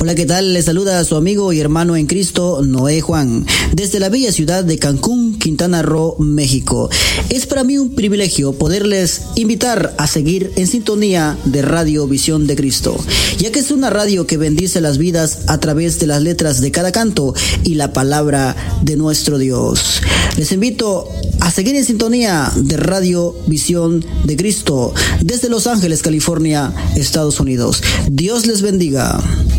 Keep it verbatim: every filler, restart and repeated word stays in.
Hola, ¿qué tal? Les saluda a su amigo y hermano en Cristo, Noé Juan, desde la bella ciudad de Cancún, Quintana Roo, México. Es para mí un privilegio poderles invitar a seguir en sintonía de Radio Visión de Cristo, ya que es una radio que bendice las vidas a través de las letras de cada canto y la palabra de nuestro Dios. Les invito a seguir en sintonía de Radio Visión de Cristo desde Los Ángeles, California, Estados Unidos. Dios les bendiga.